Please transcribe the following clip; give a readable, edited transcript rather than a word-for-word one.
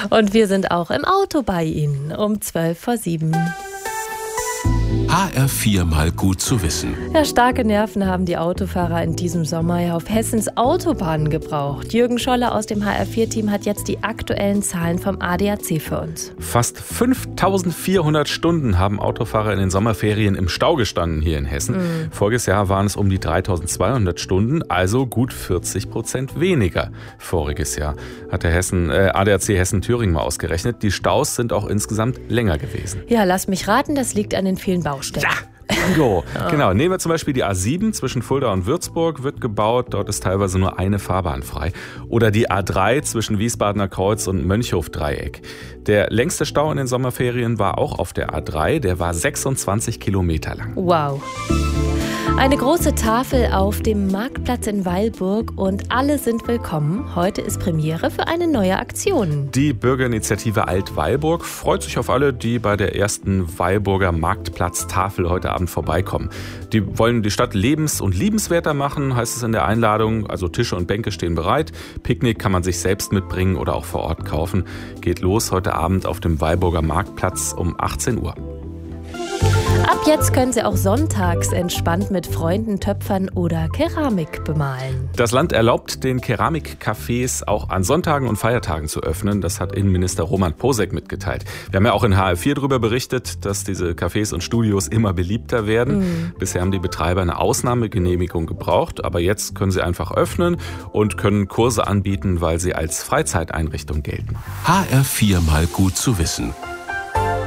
Und wir sind auch im Auto bei Ihnen um 6:45. HR4 mal gut zu wissen. Ja, starke Nerven haben die Autofahrer in diesem Sommer ja auf Hessens Autobahnen gebraucht. Jürgen Scholler aus dem HR4-Team hat jetzt die aktuellen Zahlen vom ADAC für uns. Fast 5.400 Stunden haben Autofahrer in den Sommerferien im Stau gestanden hier in Hessen. Voriges Jahr waren es um die 3.200 Stunden, also gut 40% weniger. Voriges Jahr hat der ADAC Hessen-Thüringen mal ausgerechnet. Die Staus sind auch insgesamt länger gewesen. Ja, lass mich raten, das liegt an den vielen Baustellen. Ja! Bingo. Genau. Nehmen wir zum Beispiel die A7 zwischen Fulda und Würzburg, wird gebaut. Dort ist teilweise nur eine Fahrbahn frei. Oder die A3 zwischen Wiesbadener Kreuz und Mönchhof-Dreieck. Der längste Stau in den Sommerferien war auch auf der A3. Der war 26 Kilometer lang. Wow. Eine große Tafel auf dem Marktplatz in Weilburg und alle sind willkommen. Heute ist Premiere für eine neue Aktion. Die Bürgerinitiative Alt-Weilburg freut sich auf alle, die bei der ersten Weilburger Marktplatztafel heute Abend vorbeikommen. Die wollen die Stadt lebens- und liebenswerter machen, heißt es in der Einladung. Also Tische und Bänke stehen bereit. Picknick kann man sich selbst mitbringen oder auch vor Ort kaufen. Geht los heute Abend auf dem Weilburger Marktplatz um 18 Uhr. Ab jetzt können Sie auch sonntags entspannt mit Freunden töpfern oder Keramik bemalen. Das Land erlaubt den Keramikcafés auch an Sonntagen und Feiertagen zu öffnen. Das hat Innenminister Roman Posek mitgeteilt. Wir haben ja auch in HR4 darüber berichtet, dass diese Cafés und Studios immer beliebter werden. Bisher haben die Betreiber eine Ausnahmegenehmigung gebraucht, aber jetzt können sie einfach öffnen und können Kurse anbieten, weil sie als Freizeiteinrichtung gelten. HR4 mal gut zu wissen.